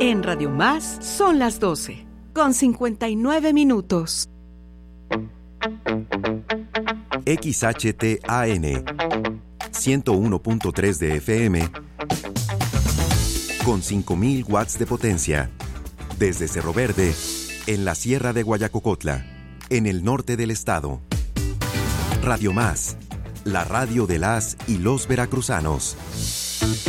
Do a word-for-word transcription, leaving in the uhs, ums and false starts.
En Radio Más son las doce, con cincuenta y nueve minutos. X H T A N ciento uno punto tres de F M con cinco mil watts de potencia. Desde Cerro Verde, en la Sierra de Guayacocotla, en el norte del estado. Radio Más, la radio de las y los veracruzanos.